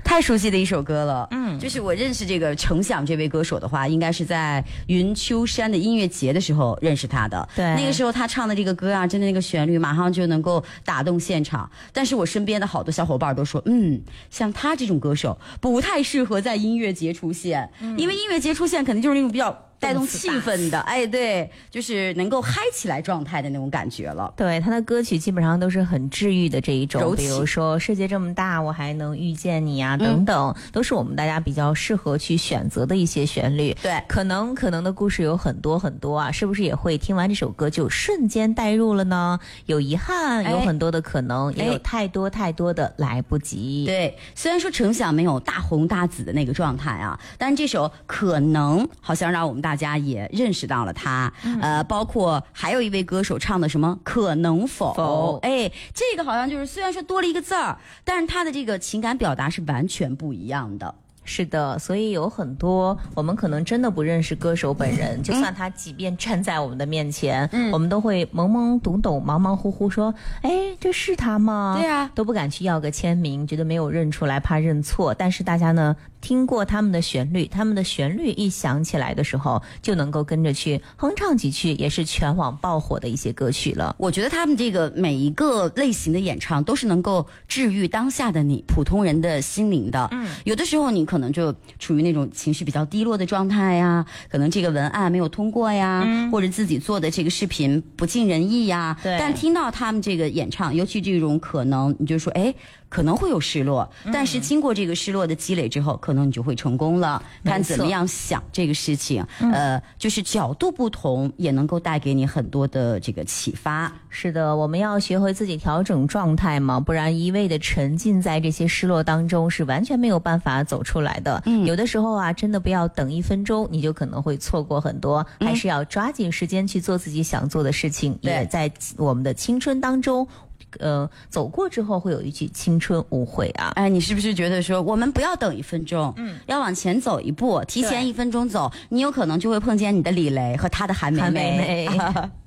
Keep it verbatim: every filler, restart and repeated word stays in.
太熟悉的一首歌了。嗯，就是我认识这个程响这位歌手的话，应该是在云丘山的音乐节的时候认识他的。 对， 那个时候他唱的这个歌啊，真的那个旋律马上就能够打动现场。但是我身边的好多小伙伴都说，嗯，像他这种歌手不太适合在音乐节出现，嗯、因为音乐节出现肯定就是那种比较带动气氛的，哎，对，就是能够嗨起来状态的那种感觉了。 对，他的歌曲基本上都是很治愈的这一种， 比如说世界这么大我还能遇见你啊、嗯、等等，都是我们大家比较适合去选择的一些旋律。 对， 可能可能的故事有很多很多啊，是不是也会听完这首歌就瞬间带入了呢？有遗憾，有很多的可能，也有太多太多的来不及。 对，虽然说程响没有大红大紫的那个状态啊，但是这首可能好像让我们大家也认识到了他、嗯、呃，包括还有一位歌手唱的什么可能否， 否哎，这个好像就是虽然说多了一个字儿，但是他的这个情感表达是完全不一样的。 是的，所以有很多我们可能真的不认识歌手本人、嗯、就算他即便站在我们的面前、嗯、我们都会懵懵懂懂茫茫糊糊说，哎，这是他吗？ 对啊， 都不敢去要个签名，觉得没有认出来，怕认错。但是大家呢听过他们的旋律，他们的旋律一响起来的时候就能够跟着去哼唱几句，也是全网爆火的一些歌曲了。 我觉得他们这个每一个类型的演唱都是能够治愈当下的你普通人的心灵的。嗯，有的时候你可能就处于那种情绪比较低落的状态呀，可能这个文案没有通过呀、嗯、或者自己做的这个视频不尽人意呀。 对， 但听到他们这个演唱，尤其这种可能你就说，哎，可能会有失落、嗯、但是经过这个失落的积累之后，可能你就会成功了。看怎么样想这个事情、嗯、呃，就是角度不同也能够带给你很多的这个启发。 是的，我们要学会自己调整状态嘛，不然一味的沉浸在这些失落当中是完全没有办法走出来的。嗯，有的时候啊，真的不要等一分钟，你就可能会错过很多、嗯、还是要抓紧时间去做自己想做的事情。也在我们的青春当中呃，走过之后会有一句青春无悔啊！ 哎，你是不是觉得说我们不要等一分钟，嗯，要往前走一步，提前一分钟走，你有可能就会碰见你的李雷和他的韩梅梅。